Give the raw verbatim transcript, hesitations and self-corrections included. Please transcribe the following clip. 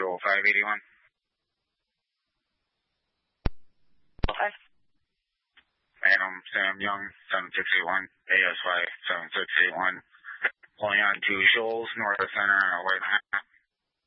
oh five eighty-one. Okay. Adam Sam Young, seven six eight one, A S Y seven six eight one. Pulling on two Shoals, north of center, white and a half.